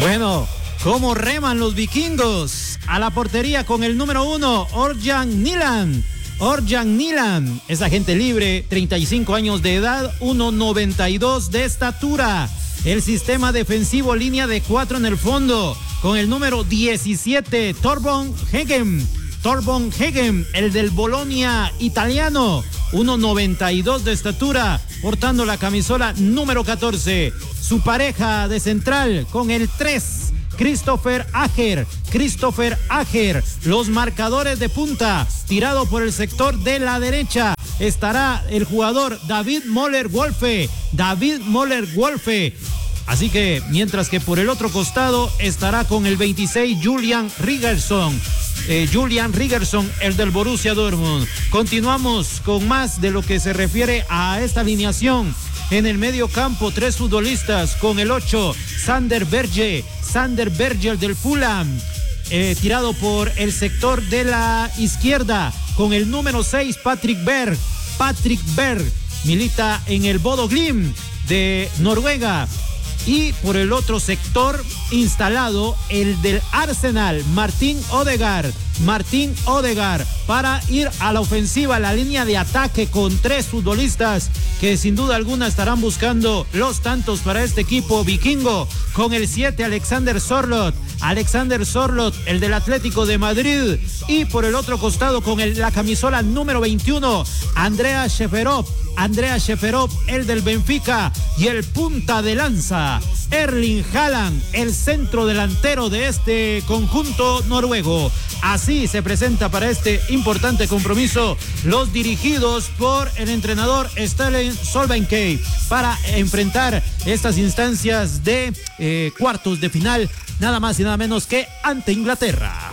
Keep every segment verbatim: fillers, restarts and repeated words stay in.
Bueno, ¿cómo reman los vikingos? A la portería con el número uno, Orjan Nilan. Orjan Nilan es agente libre, treinta y cinco años de edad, uno noventa y dos de estatura. El sistema defensivo, línea de cuatro en el fondo, con el número diecisiete, Torbjörn Hegem. Torbjörn Hegem, el del Bolonia italiano, uno noventa y dos de estatura, portando la camisola número catorce. Su pareja de central con el tres, Christopher Ajer. Christopher Ajer, los marcadores de punta, tirado por el sector de la derecha. Estará el jugador David Moller-Wolfe. David Moller-Wolfe. Así que, mientras que por el otro costado estará con el veintiséis, Julian Rigersson. Eh, Julian Rigersson, el del Borussia Dortmund. Continuamos con más de lo que se refiere a esta alineación. En el medio campo, tres futbolistas con el ocho, Sander Berge. Sander Berge, el del Fulham. Eh, tirado por el sector de la izquierda con el número seis, Patrick Berg. Patrick Berg milita en el Bodo Glimt de Noruega. Y por el otro sector instalado el del Arsenal, Martín Odegaard. Martín Odegaard para ir a la ofensiva, la línea de ataque con tres futbolistas que sin duda alguna estarán buscando los tantos para este equipo vikingo. Con el siete, Alexander Sørloth. Alexander Sørloth, el del Atlético de Madrid. Y por el otro costado con el, la camisola número veintiuno, Andrea Šeferov. Andrea Šeferov, el del Benfica. Y el punta de lanza, Erling Haaland, el centro delantero de este conjunto noruego. Así se presenta para este importante compromiso los dirigidos por el entrenador Stellan Solbakken para enfrentar estas instancias de eh, cuartos de final, nada más y nada menos que ante Inglaterra.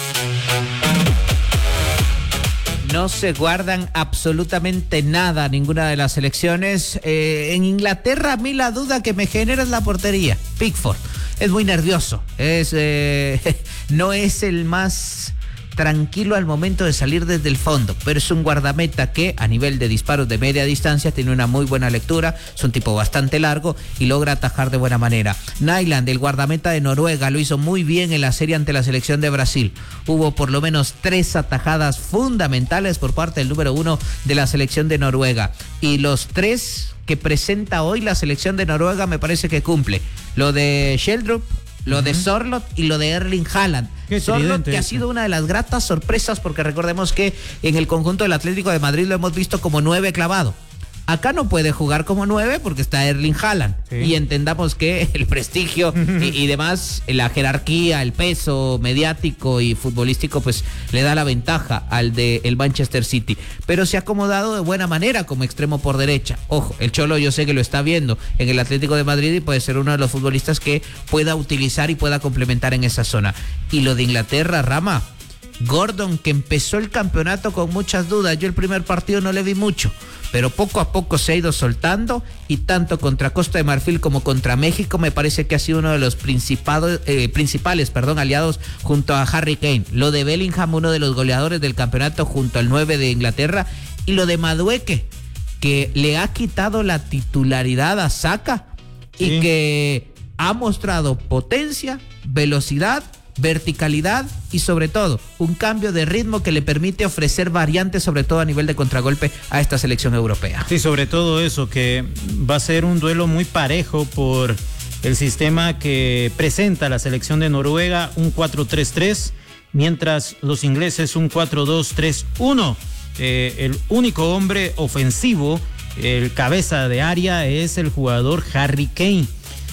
No se guardan absolutamente nada ninguna de las selecciones. Eh, en Inglaterra a mí la duda que me genera es la portería. Pickford es muy nervioso, es eh, no es el más tranquilo al momento de salir desde el fondo, pero es un guardameta que a nivel de disparos de media distancia tiene una muy buena lectura, es un tipo bastante largo y logra atajar de buena manera. Nyland, el guardameta de Noruega, lo hizo muy bien en la serie ante la selección de Brasil. Hubo por lo menos tres atajadas fundamentales por parte del número uno de la selección de Noruega, y los tres que presenta hoy la selección de Noruega me parece que cumple. Lo de Sheldrup, lo uh-huh. de Sørloth y lo de Erling Haaland. Sørloth, que ha sido una de las gratas sorpresas, porque recordemos que en el conjunto del Atlético de Madrid lo hemos visto como nueve clavado. Acá no puede jugar como nueve porque está Erling Haaland. Sí. Y entendamos que el prestigio y, y demás, la jerarquía, el peso mediático y futbolístico, pues le da la ventaja al de el Manchester City. Pero se ha acomodado de buena manera como extremo por derecha. Ojo, el Cholo yo sé que lo está viendo en el Atlético de Madrid y puede ser uno de los futbolistas que pueda utilizar y pueda complementar en esa zona. Y lo de Inglaterra, Rama, Gordon, que empezó el campeonato con muchas dudas. Yo el primer partido no le vi mucho, pero poco a poco se ha ido soltando, y tanto contra Costa de Marfil como contra México me parece que ha sido uno de los principales, eh, principales perdón, aliados junto a Harry Kane. Lo de Bellingham, uno de los goleadores del campeonato junto al nueve de Inglaterra, y lo de Madueke, que le ha quitado la titularidad a Saka, sí, y que ha mostrado potencia, velocidad, verticalidad y sobre todo un cambio de ritmo que le permite ofrecer variantes, sobre todo a nivel de contragolpe, a esta selección europea. Sí, sobre todo eso, que va a ser un duelo muy parejo por el sistema que presenta la selección de Noruega, un cuatro tres tres, mientras los ingleses un cuatro dos tres uno. Eh, el único hombre ofensivo, el cabeza de área, es el jugador Harry Kane.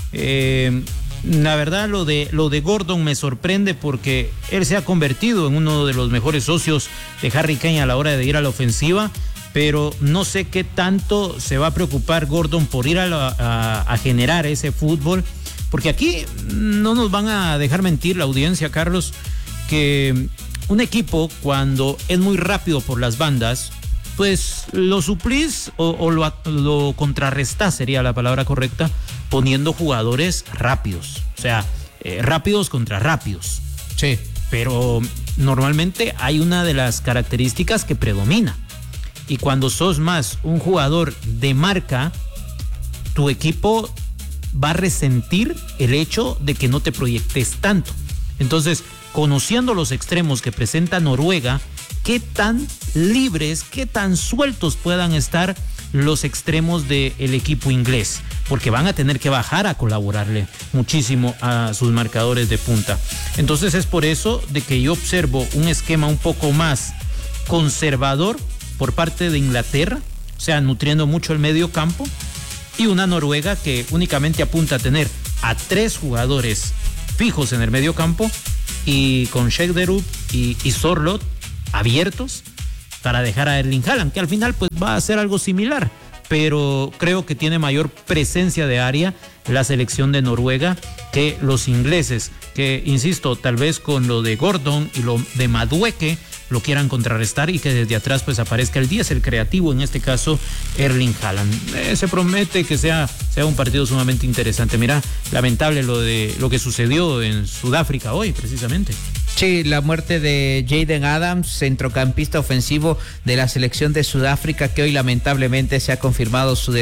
Eh, La verdad, lo de lo de Gordon me sorprende porque él se ha convertido en uno de los mejores socios de Harry Kane a la hora de ir a la ofensiva, pero no sé qué tanto se va a preocupar Gordon por ir a, la, a, a generar ese fútbol, porque aquí no nos van a dejar mentir la audiencia, Carlos, que un equipo cuando es muy rápido por las bandas, pues lo suplís o, o lo, lo contrarrestás, sería la palabra correcta, poniendo jugadores rápidos, o sea, eh, rápidos contra rápidos. Sí. Pero normalmente hay una de las características que predomina, y cuando sos más un jugador de marca, tu equipo va a resentir el hecho de que no te proyectes tanto. Entonces, conociendo los extremos que presenta Noruega, qué tan libres, qué tan sueltos puedan estar los extremos del equipo inglés, porque van a tener que bajar a colaborarle muchísimo a sus marcadores de punta. Entonces es por eso de que yo observo un esquema un poco más conservador por parte de Inglaterra, o sea, nutriendo mucho el medio campo, y una Noruega que únicamente apunta a tener a tres jugadores fijos en el medio campo y con Skjelderup y, y Sorloth abiertos para dejar a Erling Haaland, que al final pues va a hacer algo similar, pero creo que tiene mayor presencia de área la selección de Noruega que los ingleses, que insisto, tal vez con lo de Gordon y lo de Madueke lo quieran contrarrestar y que desde atrás pues aparezca el diez, el creativo, en este caso Erling Haaland. Eh, se promete que sea, sea un partido sumamente interesante. Mira, lamentable lo de lo que sucedió en Sudáfrica hoy, precisamente. Sí, la muerte de Jaden Adams, centrocampista ofensivo de la selección de Sudáfrica, que hoy lamentablemente se ha confirmado su